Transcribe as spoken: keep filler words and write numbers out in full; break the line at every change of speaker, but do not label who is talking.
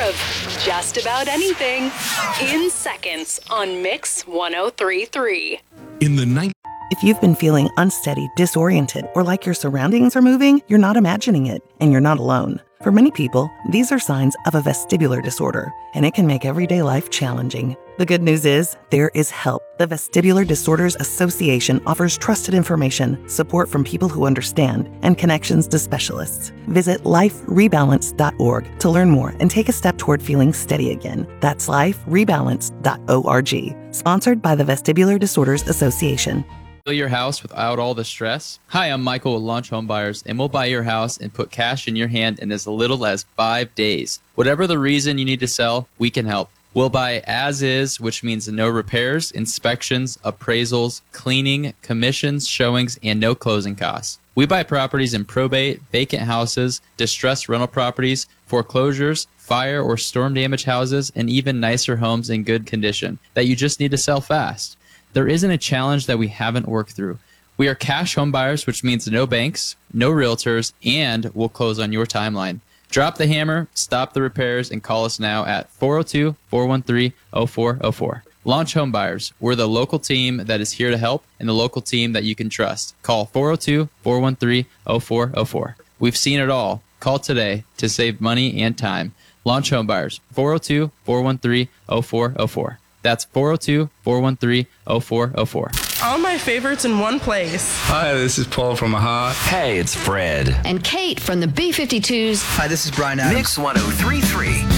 of just about anything in seconds on Mix one oh three point three.
In the night.
If you've been feeling unsteady, disoriented, or like your surroundings are moving, you're not imagining it, and you're not alone. For many people, these are signs of a vestibular disorder, and it can make everyday life challenging. The good news is, there is help. The Vestibular Disorders Association offers trusted information, support from people who understand, and connections to specialists. Visit life rebalance dot org to learn more and take a step toward feeling steady again. That's life rebalance dot org. Sponsored by the Vestibular Disorders Association.
Your house without all the stress? Hi, I'm Michael with Launch Home Buyers, and we'll buy your house and put cash in your hand in as little as five days. Whatever the reason you need to sell, we can help. We'll buy as is, which means no repairs, inspections, appraisals, cleaning, commissions, showings, and no closing costs. We buy properties in probate, vacant houses, distressed rental properties, foreclosures, fire or storm damage houses, and even nicer homes in good condition that you just need to sell fast. There isn't a challenge that we haven't worked through. We are cash home buyers, which means no banks, no realtors, and we'll close on your timeline. Drop the hammer, stop the repairs, and call us now at four oh two, four one three, oh four oh four. Launch Home Buyers. We're the local team that is here to help and the local team that you can trust. Call four oh two, four one three, oh four oh four. We've seen it all. Call today to save money and time. Launch Home Buyers. four oh two, four one three, oh four oh four. That's four oh two, four one three, oh four oh four.
All my favorites in one place.
Hi, this is Paul from Aha.
Hey, it's Fred.
And Kate from the B fifty-twos.
Hi, this is Brian Adams.
Mix one oh three point three.